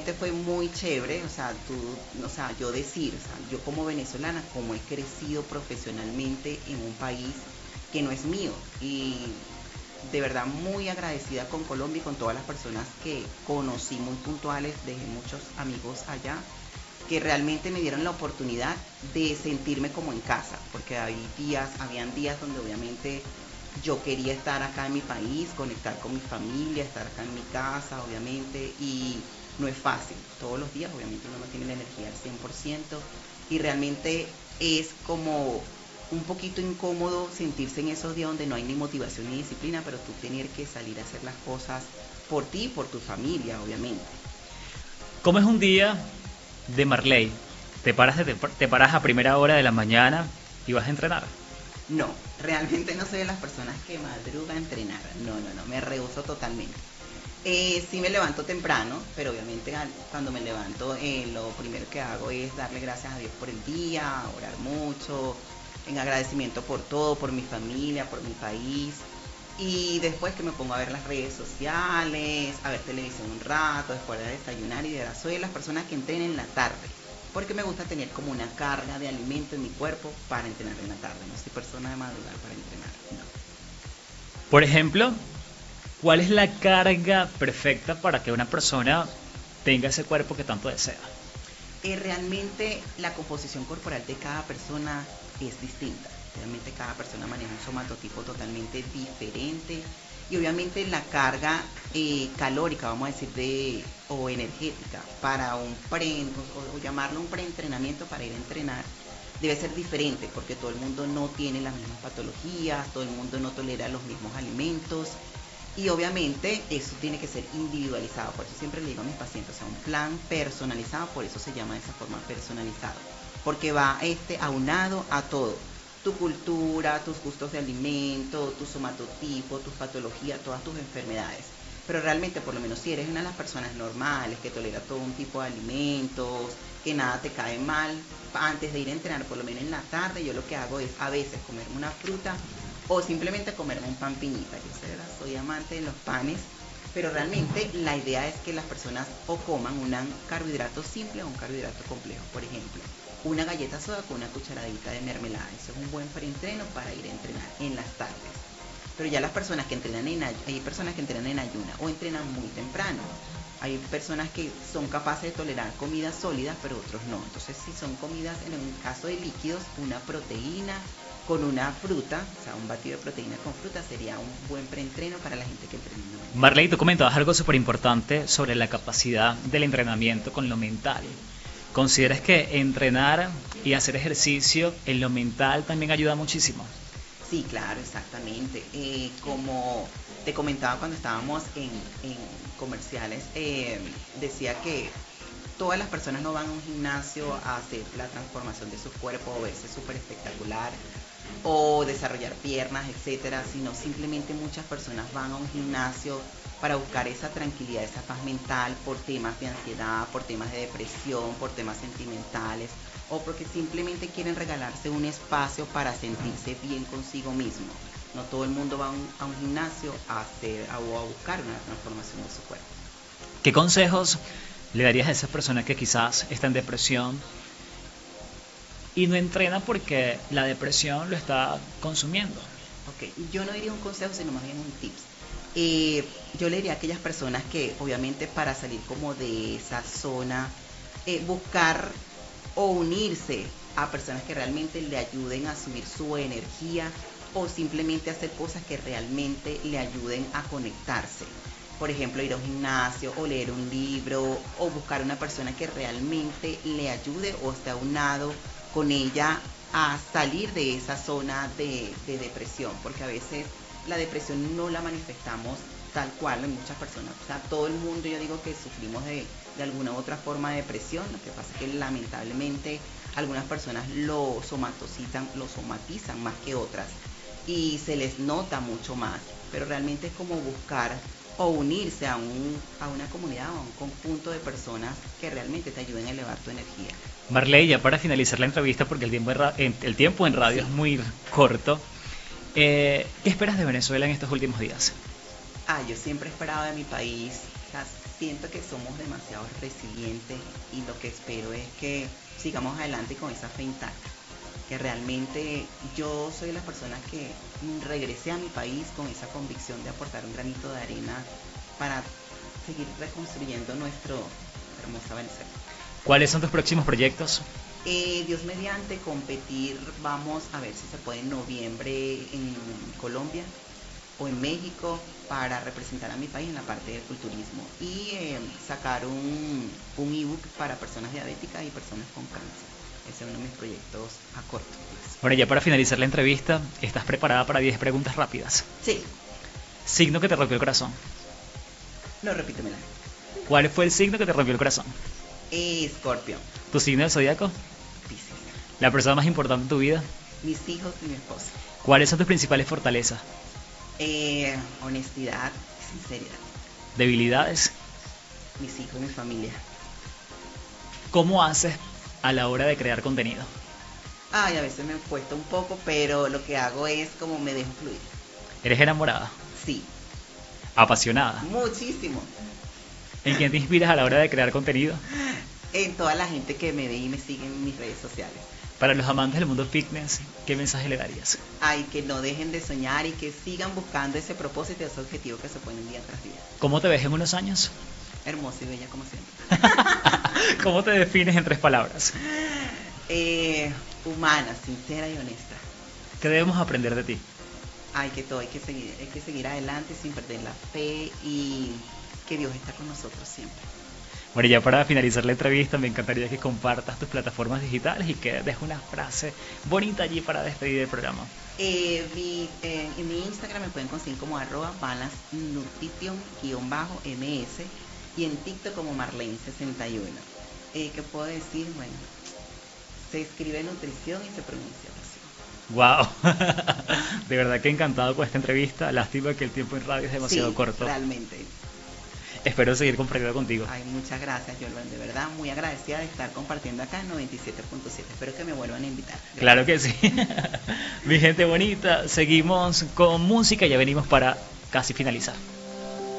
realmente fue muy chévere, o sea, yo decir, o sea, yo como venezolana, como he crecido profesionalmente en un país que no es mío, y de verdad muy agradecida con Colombia y con todas las personas que conocí muy puntuales, dejé muchos amigos allá, que realmente me dieron la oportunidad de sentirme como en casa, porque habían días donde obviamente yo quería estar acá en mi país, conectar con mi familia, estar acá en mi casa, obviamente, y no es fácil. Todos los días, obviamente, uno no tiene la energía al 100% y realmente es como un poquito incómodo sentirse en esos días donde no hay ni motivación ni disciplina, pero tú tener que salir a hacer las cosas por ti y por tu familia, obviamente. ¿Cómo es un día de Marley? Te paras a primera hora de la mañana y vas a entrenar. No, realmente no soy de las personas que madruga a entrenar. No, no, no, me rehúso totalmente. Sí me levanto temprano, pero obviamente cuando me levanto lo primero que hago es darle gracias a Dios por el día, orar mucho, en agradecimiento por todo, por mi familia, por mi país. Y después que me pongo a ver las redes sociales, a ver televisión un rato, después de desayunar y de verdad soy de las personas que entrenan en la tarde, porque me gusta tener como una carga de alimento en mi cuerpo para entrenar en la tarde. No soy persona de madrugar para entrenar, no. Por ejemplo, ¿cuál es la carga perfecta para que una persona tenga ese cuerpo que tanto desea? Realmente la composición corporal de cada persona es distinta. Realmente cada persona maneja un somatotipo totalmente diferente y obviamente la carga calórica, vamos a decir, o energética para o llamarlo un preentrenamiento para ir a entrenar, debe ser diferente porque todo el mundo no tiene las mismas patologías, todo el mundo no tolera los mismos alimentos y obviamente eso tiene que ser individualizado. Por eso siempre le digo a mis pacientes, o sea, un plan personalizado, por eso se llama de esa forma personalizado. Porque va aunado a todo. Tu cultura, tus gustos de alimento, tu somatotipo, tus patologías, todas tus enfermedades. Pero realmente, por lo menos si eres una de las personas normales, que tolera todo un tipo de alimentos, que nada te cae mal, antes de ir a entrenar, por lo menos en la tarde, yo lo que hago es a veces comerme una fruta o simplemente comerme un pan piñita. Soy amante de los panes, pero realmente la idea es que las personas o coman un carbohidrato simple o un carbohidrato complejo. Por ejemplo, una galleta soda con una cucharadita de mermelada. Eso es un buen preentreno para ir a entrenar en las tardes. Pero ya las personas que entrenan hay personas que entrenan en ayuna o entrenan muy temprano. Hay personas que son capaces de tolerar comidas sólidas, pero otros no. Entonces, si son comidas, en un caso de líquidos, una proteína con una fruta, o sea, un batido de proteína con fruta sería un buen preentreno para la gente que entrena en la mañana. Marley, tú comentabas algo súper importante sobre la capacidad del entrenamiento con lo mental. ¿Consideras que entrenar y hacer ejercicio en lo mental también ayuda muchísimo? Sí, claro, exactamente. Como te comentaba cuando estábamos en comerciales, decía que todas las personas no van a un gimnasio a hacer la transformación de su cuerpo o verse súper espectacular o desarrollar piernas, etcétera, sino simplemente muchas personas van a un gimnasio para buscar esa tranquilidad, esa paz mental por temas de ansiedad, por temas de depresión, por temas sentimentales o porque simplemente quieren regalarse un espacio para sentirse bien consigo mismo. No todo el mundo va a un gimnasio o a buscar una transformación de su cuerpo. ¿Qué consejos le darías a esas personas que quizás están en depresión y no entrena porque la depresión lo está consumiendo? Ok, yo no diría un consejo, sino más bien un tips. Yo le diría a aquellas personas que obviamente para salir como de esa zona, buscar o unirse a personas que realmente le ayuden a subir su energía o simplemente hacer cosas que realmente le ayuden a conectarse. Por ejemplo, ir a un gimnasio o leer un libro o buscar una persona que realmente le ayude o esté aunado con ella a salir de esa zona de depresión, porque a veces la depresión no la manifestamos tal cual en muchas personas. O sea, todo el mundo yo digo que sufrimos de alguna u otra forma de depresión, lo que pasa es que lamentablemente algunas personas lo somatizan más que otras y se les nota mucho más, pero realmente es como buscar o unirse a una comunidad o a un conjunto de personas que realmente te ayuden a elevar tu energía. Marley, ya para finalizar la entrevista, porque el tiempo en radio es Sí. muy corto, ¿qué esperas de Venezuela en estos últimos días? Yo siempre he esperado de mi país, o diabéticas, siento que somos demasiado resilientes y lo que espero es que sigamos adelante con esa fe intacta, que realmente yo soy la persona que regresé a mi país con esa convicción de aportar un granito de arena para seguir reconstruyendo nuestro hermosa Venezuela. ¿Cuáles son tus próximos proyectos? Dios mediante, competir, vamos a ver si se puede en noviembre en Colombia o en México para representar a mi país en la parte del culturismo y sacar un ebook para personas diabéticas y personas con cáncer. Ese es uno de mis proyectos a corto plazo. Bueno, ya para finalizar la entrevista, ¿estás preparada para 10 preguntas rápidas? Sí. Signo que te rompió el corazón. No, repítemela. ¿Cuál fue el signo que te rompió el corazón? Escorpio. ¿Tu signo del zodiaco? Piscis. ¿La persona más importante en tu vida? Mis hijos y mi esposa. ¿Cuáles son tus principales fortalezas? Honestidad y sinceridad. ¿Debilidades? Mis hijos y mi familia. ¿Cómo haces a la hora de crear contenido? Ay, a veces me cuesta un poco, pero lo que hago es como me dejo fluir. ¿Eres enamorada? Sí. ¿Apasionada? Muchísimo. ¿En quién te inspiras a la hora de crear contenido? En toda la gente que me ve y me sigue en mis redes sociales. Para los amantes del mundo fitness, ¿qué mensaje le darías? Ay, que no dejen de soñar y que sigan buscando ese propósito y ese objetivo que se ponen día tras día. ¿Cómo te ves en unos años? Hermosa y bella como siempre. ¿Cómo te defines en 3 palabras? Humana, sincera y honesta. ¿Qué debemos aprender de ti? Hay que seguir adelante sin perder la fe y que Dios está con nosotros siempre. Bueno, ya para finalizar la entrevista, me encantaría que compartas tus plataformas digitales y que dejes una frase bonita allí para despedir el programa. En mi Instagram me pueden conseguir como @balancenutrition_ms y en TikTok como Marlene61. ¿Qué puedo decir? Bueno, se escribe nutrición y se pronuncia oración. Wow, de verdad que encantado con esta entrevista. Lástima que el tiempo en radio es demasiado corto. Realmente. Espero seguir compartiendo contigo. Ay, muchas gracias, Yolanda. De verdad, muy agradecida de estar compartiendo acá en 97.7. Espero que me vuelvan a invitar. Gracias. Claro que sí. Mi gente bonita, seguimos con música y ya venimos para casi finalizar.